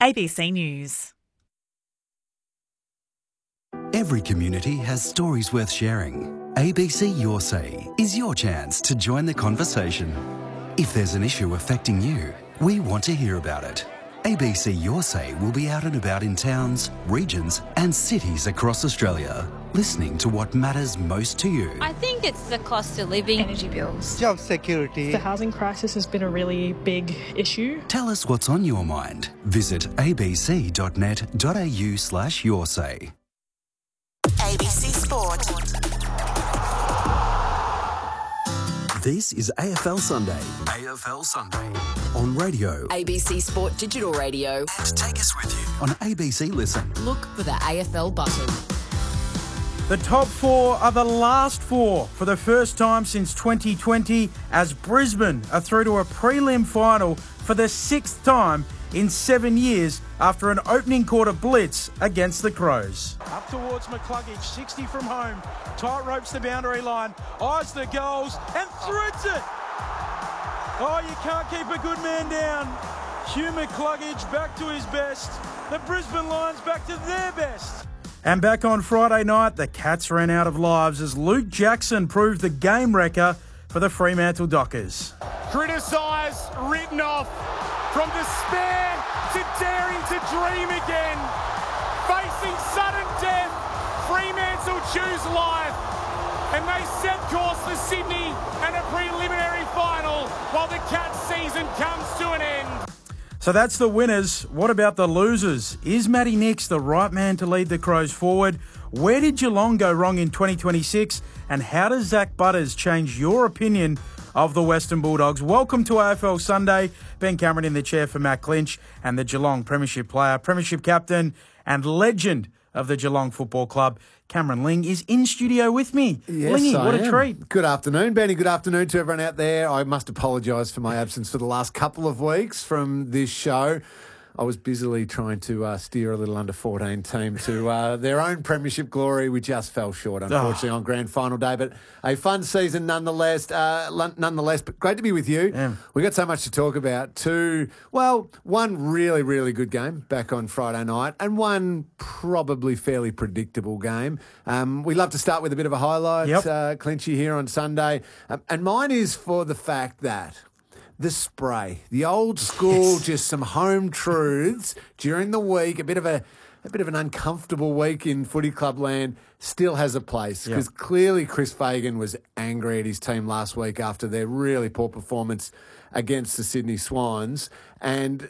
ABC News. Every community has stories worth sharing. ABC Your Say is your chance to join the conversation. If there's an issue affecting you, we want to hear about it. ABC Your Say will be out and about in towns, regions and cities across Australia, listening to what matters most to you. I think it's the cost of living. Energy bills. Job security. The housing crisis has been a really big issue. Tell us what's on your mind. Visit abc.net.au/yoursay. ABC Sport. This is AFL Sunday. AFL Sunday. On radio. ABC Sport Digital Radio. And take us with you on ABC Listen. Look for the AFL button. The top four are the last four for the first time since 2020 as Brisbane are through to a prelim final for the sixth time in 7 years after an opening quarter blitz against the Crows. Up towards McCluggage, 60 from home, tight ropes the boundary line, eyes the goals and threads it. Oh, you can't keep a good man down. Hugh McCluggage back to his best. The Brisbane Lions back to their best. And back on Friday night, the Cats ran out of lives as Luke Jackson proved the game wrecker for the Fremantle Dockers. Criticised, written off, from despair to daring to dream again. Facing sudden death, Fremantle choose life. And they set course for Sydney and a preliminary final while the Cats season comes to an end. So that's the winners. What about the losers? Is Matty Nicks the right man to lead the Crows forward? Where did Geelong go wrong in 2026? And how does Zach Butters change your opinion of the Western Bulldogs? Welcome to AFL Sunday. Ben Cameron in the chair for Matt Clinch and the Geelong Premiership player, Premiership captain and legend of the Geelong Football Club, Cameron Ling, is in studio with me. Yes, Lingy, what a treat. Good afternoon, Benny. Good afternoon to everyone out there. I must apologise for my absence for the last couple of weeks from this show. I was busily trying to steer a little under-14 team to their own premiership glory. We just fell short, unfortunately, on grand final day. But a fun season nonetheless. But great to be with you. Yeah. We got so much to talk about. One really, really good game back on Friday night and one probably fairly predictable game. We love to start with a bit of a highlight, Clinchy, here on Sunday. And mine is for the fact that the spray, the old school, just some home truths during the week, a bit of an uncomfortable week in footy club land, still has a place because clearly Chris Fagan was angry at his team last week after their really poor performance against the Sydney Swans. And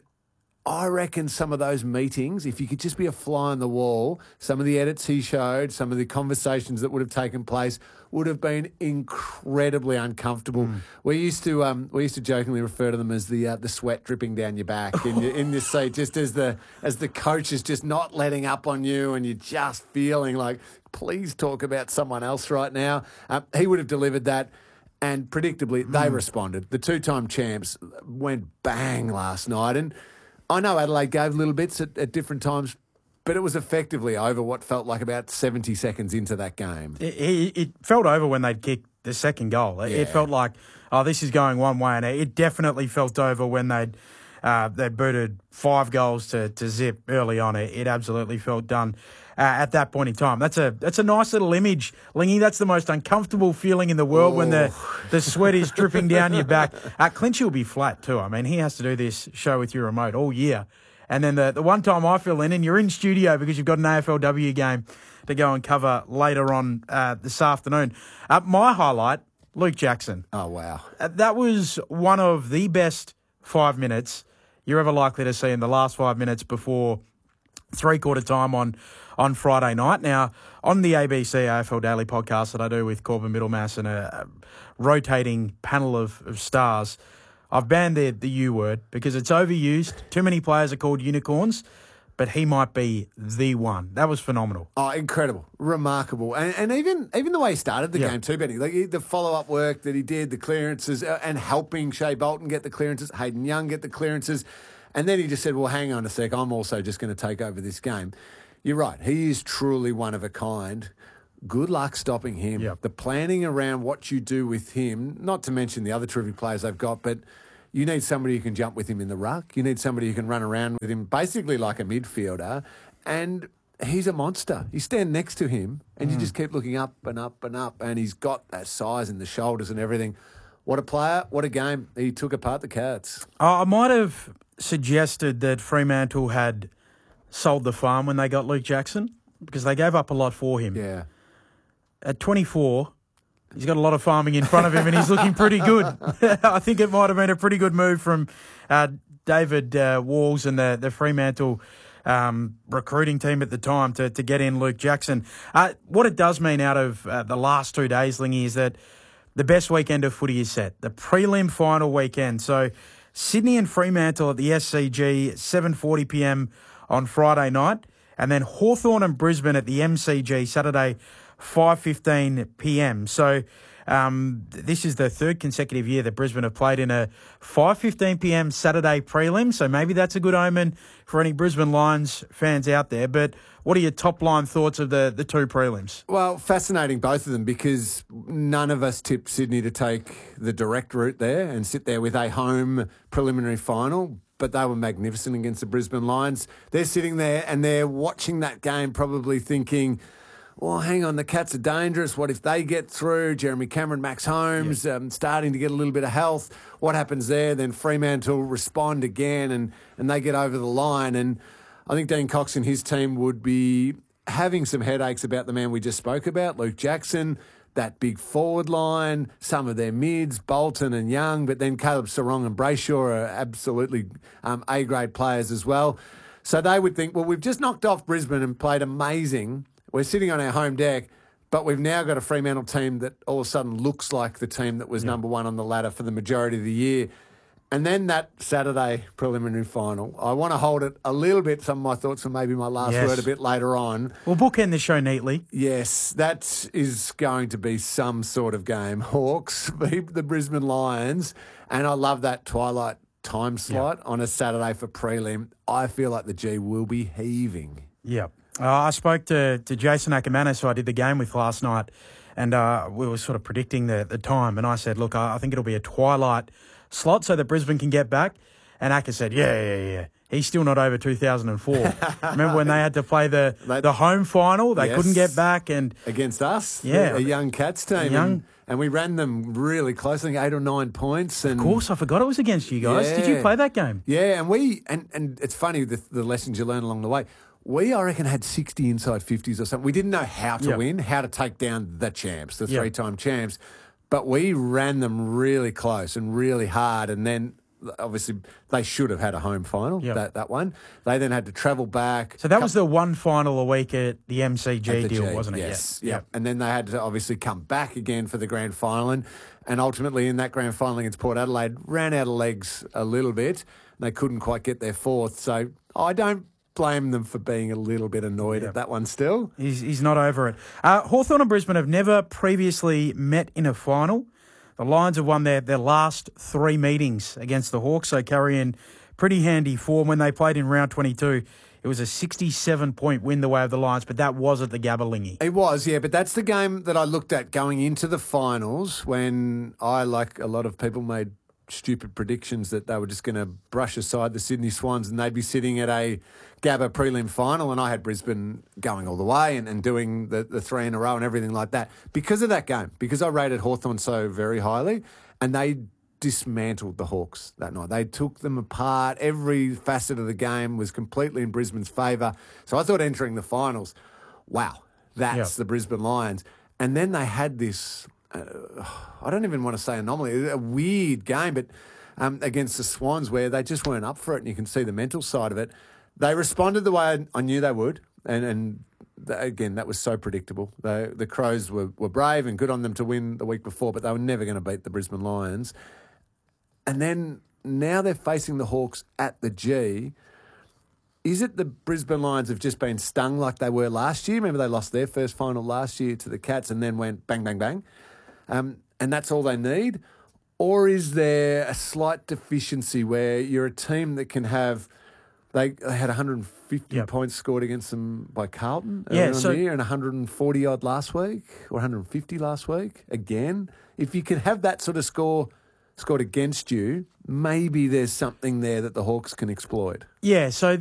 I reckon some of those meetings, if you could just be a fly on the wall, some of the edits he showed, some of the conversations that would have taken place would have been incredibly uncomfortable. We used to jokingly refer to them as the sweat dripping down your back in this seat, just as the coach is just not letting up on you, and you're just feeling like, please talk about someone else right now. He would have delivered that. And predictably, they responded. The two-time champs went bang last night, and I know Adelaide gave little bits at different times, but it was effectively over what felt like about 70 seconds into that game. It felt over when they'd kicked the second goal. It felt like, this is going one way, and it definitely felt over when they'd booted 5 goals to zip early on. It absolutely felt done at that point in time. That's a nice little image, Lingy. That's the most uncomfortable feeling in the world when the sweat is dripping down your back. Clinchy will be flat too. I mean, he has to do this show with your remote all year. And then the one time I fill in and you're in studio because you've got an AFLW game to go and cover later on this afternoon. My highlight, Luke Jackson. Oh, wow. That was one of the best 5 minutes you're ever likely to see in the last 5 minutes before three-quarter time on Friday night. Now, on the ABC AFL Daily podcast that I do with Corbin Middlemass and a rotating panel of stars, I've banned the U word because it's overused. Too many players are called unicorns, but he might be the one. That was phenomenal. Oh, incredible. Remarkable. And even the way he started the game too, Benny. Like the follow-up work that he did, the clearances, and helping Shea Bolton get the clearances, Hayden Young get the clearances. And then he just said, well, hang on a sec, I'm also just going to take over this game. You're right. He is truly one of a kind. Good luck stopping him. Yep. The planning around what you do with him, not to mention the other terrific players they've got, but You need somebody who can jump with him in the ruck. You need somebody who can run around with him basically like a midfielder. And he's a monster. You stand next to him and you just keep looking up and up and up, and he's got that size in the shoulders and everything. What a player. What a game. He took apart the Cats. I might have suggested that Fremantle had sold the farm when they got Luke Jackson because they gave up a lot for him. Yeah. At 24, he's got a lot of farming in front of him and he's looking pretty good. I think it might have been a pretty good move from David Walls and the Fremantle recruiting team at the time to get in Luke Jackson. What it does mean out of the last 2 days, Lingy, is that the best weekend of footy is set. The prelim final weekend. So Sydney and Fremantle at the SCG, 7:40pm on Friday night. And then Hawthorn and Brisbane at the MCG, Saturday, 5:15pm. So this is the third consecutive year that Brisbane have played in a 5:15pm Saturday prelim. So maybe that's a good omen for any Brisbane Lions fans out there. But what are your top-line thoughts of the two prelims? Well, fascinating, both of them, because none of us tipped Sydney to take the direct route there and sit there with a home preliminary final, but they were magnificent against the Brisbane Lions. They're sitting there and they're watching that game probably thinking, well, hang on, the Cats are dangerous. What if they get through? Jeremy Cameron, Max Holmes, starting to get a little bit of health. What happens there? Then Fremantle respond again and they get over the line. And I think Dean Cox and his team would be having some headaches about the man we just spoke about, Luke Jackson, that big forward line, some of their mids, Bolton and Young, but then Caleb Sarong and Brayshaw are absolutely A-grade players as well. So they would think, well, we've just knocked off Brisbane and played amazing. We're sitting on our home deck, but we've now got a Fremantle team that all of a sudden looks like the team that was number one on the ladder for the majority of the year. And then that Saturday preliminary final, I want to hold it a little bit, some of my thoughts and maybe my last word a bit later on. We'll bookend the show neatly. Yes, that is going to be some sort of game. Hawks beat the Brisbane Lions, and I love that twilight time slot on a Saturday for prelim. I feel like the G will be heaving. Yeah. I spoke to Jason Ackermanis, who I did the game with last night, and we were sort of predicting the time. And I said, look, I think it'll be a twilight slot so that Brisbane can get back. And Acker said, yeah. He's still not over 2004. Remember when they had to play the home final? They couldn't get back. And against us, a young Cats team. And we ran them really close, I think 8 or 9 points. And of course, I forgot it was against you guys. Yeah. Did you play that game? Yeah, and it's funny, the lessons you learn along the way. We, I reckon, had 60 inside 50s or something. We didn't know how to win, how to take down the champs, the three-time champs. But we ran them really close and really hard. And then, obviously, they should have had a home final, that one. They then had to travel back. So that was the one final a week at the MCG deal, wasn't it? Yes. Yep. And then they had to obviously come back again for the grand final. And ultimately, in that grand final against Port Adelaide, ran out of legs a little bit. They couldn't quite get their fourth. So I don't blame them for being a little bit annoyed at that one still. He's not over it. Hawthorn and Brisbane have never previously met in a final. The Lions have won their last 3 meetings against the Hawks, so carrying pretty handy form. When they played in round 22, it was a 67-point win the way of the Lions, but that was at the Gabba, Lingy. It was, yeah, but that's the game that I looked at going into the finals when I, like a lot of people, made stupid predictions that they were just going to brush aside the Sydney Swans and they'd be sitting at a Gabba prelim final, and I had Brisbane going all the way and doing the 3 in a row and everything like that. Because of that game, because I rated Hawthorn so very highly, and they dismantled the Hawks that night. They took them apart. Every facet of the game was completely in Brisbane's favour. So I thought entering the finals, wow, that's the Brisbane Lions. And then they had this, I don't even want to say anomaly, a weird game, but against the Swans where they just weren't up for it, and you can see the mental side of it. They responded the way I knew they would, and again, that was so predictable. The Crows were brave and good on them to win the week before, but they were never going to beat the Brisbane Lions. And then now they're facing the Hawks at the G. Is it the Brisbane Lions have just been stung like they were last year? Remember they lost their first final last year to the Cats and then went bang, bang, bang. And that's all they need? Or is there a slight deficiency where you're a team that can have... They had 150 points scored against them by Carlton earlier in the year, and 140-odd last week, or 150 last week. Again, if you can have that sort of score scored against you, maybe there's something there that the Hawks can exploit. Yeah, so